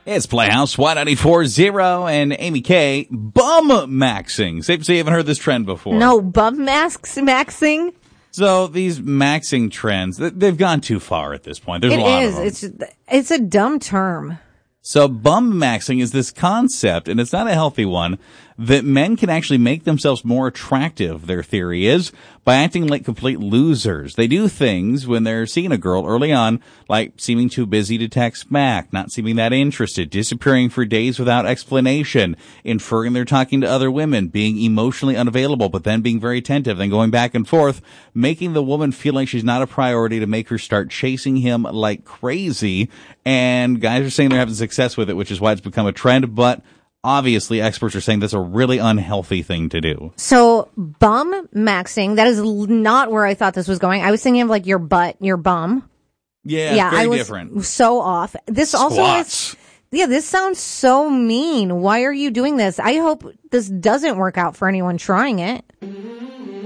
It's Playhouse Y94.0 and Amy K. Bum maxing. Safe to say you haven't heard this trend before. No, bum maxing? So these maxing trends, they've gone too far at this point. There's a lot of them. It's a dumb term. So bum maxing is this concept, and it's not a healthy one, that men can actually make themselves more attractive, their theory is, by acting like complete losers. They do things when they're seeing a girl early on, like seeming too busy to text back, not seeming that interested, disappearing for days without explanation, inferring they're talking to other women, being emotionally unavailable, but then being very attentive, then going back and forth, making the woman feel like she's not a priority to make her start chasing him like crazy. And guys are saying they're having success with it, which is why it's become a trend, but obviously, experts are saying that's a really unhealthy thing to do. So, bum maxing, that is not where I thought this was going. I was thinking of like your butt, your bum. Yeah, very different. So off. This Squats. also is, this sounds so mean. Why are you doing this? I hope this doesn't work out for anyone trying it.